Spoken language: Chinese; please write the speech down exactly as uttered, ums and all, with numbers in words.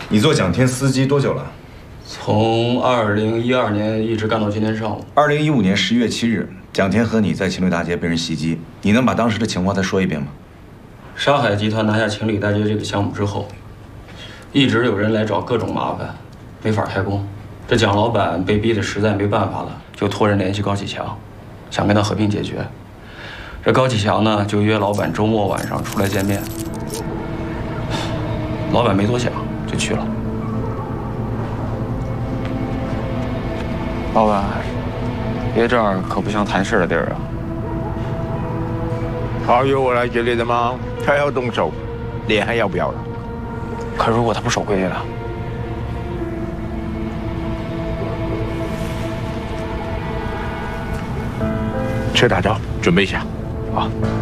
你做蒋天司机多久了？ 从二零一二年一直干到今天上午。 二零一五年十一月七日，蒋天和你在情侣大街被人袭击，你能把当时的情况再说一遍吗？ 沙海集团拿下情侣大街这个项目之后，一直有人来找各种麻烦，没法开工。这蒋老板被逼得实在没办法了，就托人联系高启强，想跟他和平解决。这高启强呢，就约老板周末晚上出来见面。老板没多想就去了。 老板，别这儿可不像谈事的地儿啊。 好由我来决定的吗？他要动手，脸还要不要了？ 可如果他不守规矩呢？ 车打着，准备一下。 好。